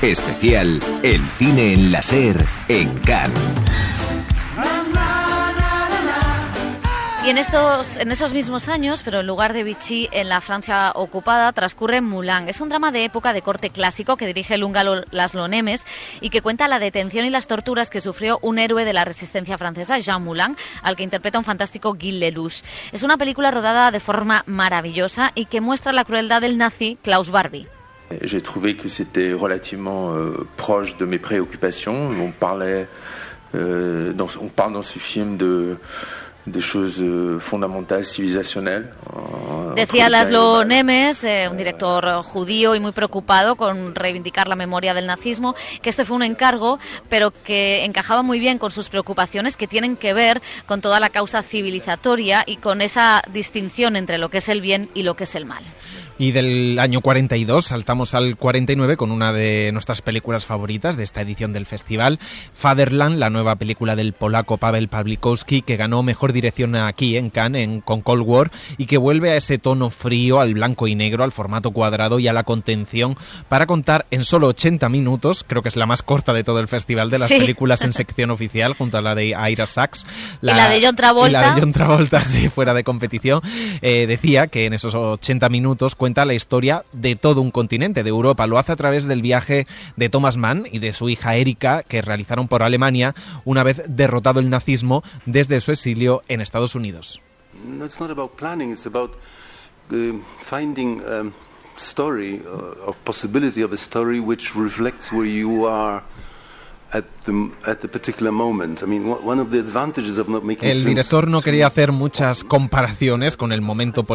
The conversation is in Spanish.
Especial El cine en la SER en Cannes. Y en esos mismos años, pero en lugar de Vichy en la Francia ocupada, transcurre Moulin. Es un drama de época de corte clásico que dirige el húngaro László Nemes y que cuenta la detención y las torturas que sufrió un héroe de la resistencia francesa, Jean Moulin, al que interpreta un fantástico Guy Lelouch. Es una película rodada de forma maravillosa y que muestra la crueldad del nazi Klaus Barbie. J'ai trouvé que c'était relativement proche de mes préoccupations. On parle dans ce film de choses fondamentales, civilisationnelles. Decía László Nemes, un director judío y muy preocupado con reivindicar la memoria del nazismo, que este fue un encargo, pero que encajaba muy bien con sus preocupaciones que tienen que ver con toda la causa civilizatoria y con esa distinción entre lo que es el bien y lo que es el mal. Y del año 42 saltamos al 49 con una de nuestras películas favoritas de esta edición del festival, Fatherland, la nueva película del polaco Paweł Pawlikowski, que ganó mejor dirección aquí en Cannes con Cold War y que vuelve a ese tono frío, al blanco y negro, al formato cuadrado y a la contención para contar en solo 80 minutos, creo que es la más corta de todo el festival de las películas en sección oficial, junto a la de Ira Sachs. Y la de John Travolta. Y la de John Travolta, sí, fuera de competición. Decía que en esos 80 minutos cuenta la historia de todo un continente, de Europa. Lo hace a través del viaje de Thomas Mann y de su hija Erika, que realizaron por Alemania una vez derrotado el nazismo desde su exilio en Estados Unidos. No, it's not about planning, it's about finding a story or possibility of a story which reflects where you are at the particular moment. I mean, one of the advantages of not making El director no quería hacer muchas comparaciones con el momento político